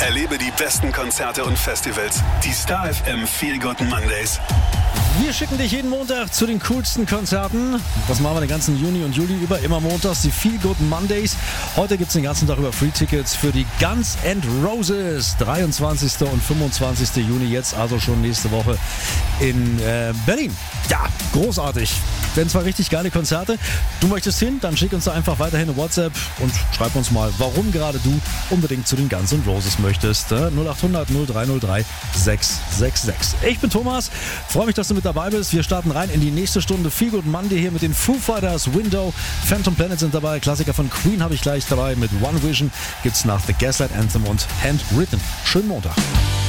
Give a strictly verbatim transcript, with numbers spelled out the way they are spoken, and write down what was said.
Erlebe die besten Konzerte und Festivals. Die Star F M Feel Good Mondays. Wir schicken dich jeden Montag zu den coolsten Konzerten. Das machen wir den ganzen Juni und Juli über, immer montags, die Feel Good Mondays. Heute gibt es den ganzen Tag über Free-Tickets für die Guns N' Roses. dreiundzwanzigsten und fünfundzwanzigsten Juni, jetzt also schon nächste Woche in äh, Berlin. Ja, großartig. Werden zwar richtig geile Konzerte. Du möchtest hin, dann schick uns da einfach weiterhin eine WhatsApp und schreib uns mal, warum gerade du unbedingt zu den Guns N' Roses möchtest. null acht hundert null drei null drei sechs sechs sechs. Ich bin Thomas, freue mich, dass du mit dabei bist. Wir starten rein in die nächste Stunde Feel Good Monday hier mit den Foo Fighters, Window, Phantom Planet sind dabei, Klassiker von Queen habe ich gleich dabei, mit One Vision gibt's nach The Gaslight Anthem und Handwritten. Schönen Montag.